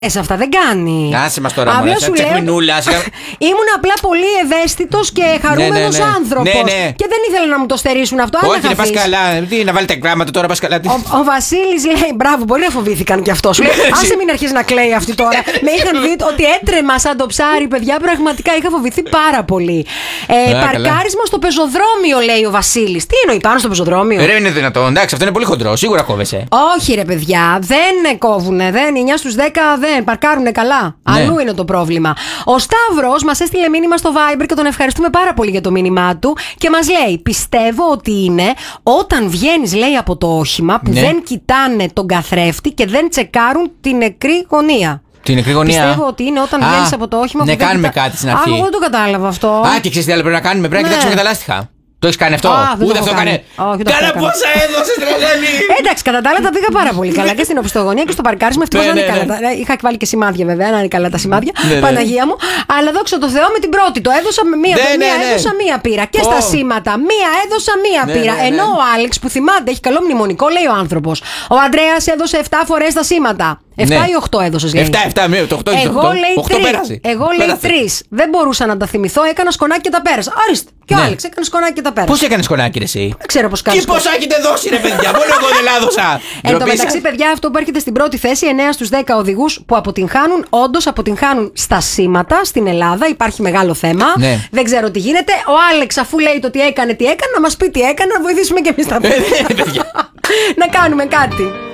Σε αυτά δεν κάνει. Άσε μας τώρα, μωρέ, ήμουν απλά πολύ ευαίσθητος και χαρούμενος άνθρωπος. Και δεν ήθελα να μου το στερήσουν αυτό. Όχι, να πας καλά. Τι, να βάλετε γράμματα τώρα, πας καλά. Ο Βασίλης λέει: μπράβο, πολύ φοβήθηκαν κι αυτό. Σου λέει: άσε μην αρχίσει να κλαίει αυτή τώρα. Με είχαν δει ότι έτρεμα σαν το ψάρι, παιδιά. Πραγματικά είχα φοβηθεί πάρα πολύ. Παρκάρισμα στο πεζοδρόμιο, λέει ο Βασίλης. Τι εννοεί, πάνω στο πεζοδρόμιο? Δεν είναι δυνατόν, εντάξει, αυτό είναι πολύ χοντρό. Σίγουρα κόβεσαι. Όχι, ρε παιδιά, δεν κόβουνε. 9 στους 10 δεν παρκάρουνε καλά. Αλλού είναι το πρόβλημα. Ο Σταύρος μας έστειλε μήνυμα στο Viber και τον ευχαριστούμε πάρα πολύ για το μήνυμά του και μας λέει: πιστεύω ότι είναι όταν βγαίνεις, λέει, από το όχημα που δεν κοιτάνε τον καθρέφτη και δεν τσεκάρουν την νεκρή γωνία. Την νεκρή γωνία. Πιστεύω ότι είναι όταν βγαίνεις από το όχημα που κάνουμε κάτι στην αρχή. Εγώ δεν το κατάλαβα αυτό. Και ξέρεις τι άλλο πρέπει να κάνουμε? Πρέπει να κοιτάξουμε και τα λάστιχα. Το έχεις κάνει αυτό? Ούτε αυτό έκανε. Κάνα πόσα έδωσες, τρελαίνει! Εντάξει, κατά τα άλλα τα πήγα πάρα πολύ καλά και στην οπισθογωνία και στο παρκάρισμα. Ευτυχώς να είναι καλά. Είχα βάλει και σημάδια, βέβαια, να είναι καλά τα σημάδια. Παναγία μου. Αλλά δόξα τω Θεώ με την πρώτη. Το έδωσα μία πήρα. Και στα σήματα. Μία έδωσα, μία πήρα. Ενώ ο Άλεξ που θυμάται, έχει καλό μνημονικό, λέει ο άνθρωπος. Ο Ανδρέας έδωσε 7 φορές τα σήματα. 7 ή 8 έδωσες, λέει. 7, το 8 είναι το 8. Εγώ λέει 3. Δεν μπορούσα να τα θυμηθώ, έκανα σκονάκι και τα πέρασα. Ορίστε. Και ο Άλεξ έκανε σκονάκι και τα πέρασα. Πώς έκανε σκονάκι, ρε εσύ? Δεν ξέρω πώς κάνεις. Και πόσα έχετε δώσει, ρε παιδιά? Μόνο εγώ δεν λάδωσα. Εν τω μεταξύ, παιδιά, αυτό που έρχεται στην πρώτη θέση, 9 στους 10 οδηγούς που αποτυγχάνουν, όντως αποτυγχάνουν στα σήματα στην Ελλάδα. Υπάρχει μεγάλο θέμα. Δεν ξέρω τι γίνεται. Ο Άλεξ, αφού λέει το τι έκανε, να μας πει τι έκανε, να βοηθήσουμε κι εμείς τα παιδιά. Να κάνουμε κάτι.